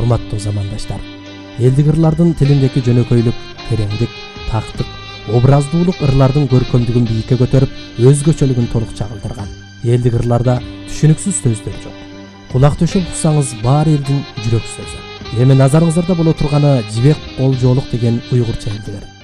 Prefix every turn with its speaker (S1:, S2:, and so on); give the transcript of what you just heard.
S1: урматтуу замандаштар. Элдик ырлардын тилиндеги жөнөкөйлүк, тереңдик, тактык, образдуулук ырлардын көркөмдүгүн бийикке көтөрүп, өзгөчөлүгүн толук чагылдырган. Элдик ырларда түшүнүксүз сөздөр жок. Кулак төшөп уксаңыз, баар элдин жүрөк сөзү. Эми назарыңыздарда боло турганы Жибек Колжоолук деген уйгурча элдик ыр.